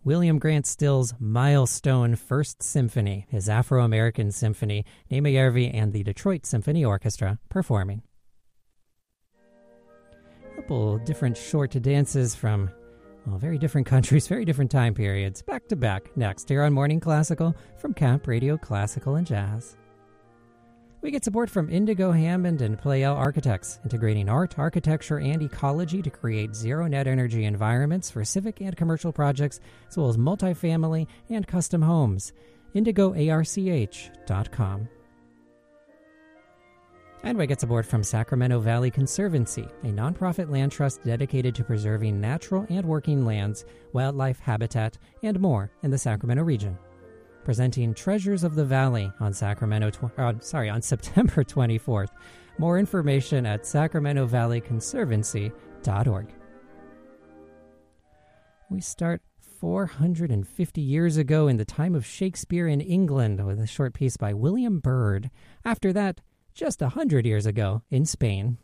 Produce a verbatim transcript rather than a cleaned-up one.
William Grant Still's milestone First Symphony, his Afro-American Symphony, Nehemiah and the Detroit Symphony Orchestra performing. A couple different short dances from, well, very different countries, very different time periods, back to back, next here on Morning Classical from Camp Radio Classical and Jazz. We get support from Indigo Hammond and Pleyel Architects, integrating art, architecture, and ecology to create zero-net energy environments for civic and commercial projects, as well as multifamily and custom homes. indigo arch dot com. And we get support from Sacramento Valley Conservancy, a nonprofit land trust dedicated to preserving natural and working lands, wildlife habitat, and more in the Sacramento region. Presenting Treasures of the Valley on Sacramento, tw- uh, sorry, on September twenty-fourth. More information at sacramento valley conservancy dot org. We start four hundred fifty years ago in the time of Shakespeare in England with a short piece by William Byrd. After that, just one hundred years ago in Spain.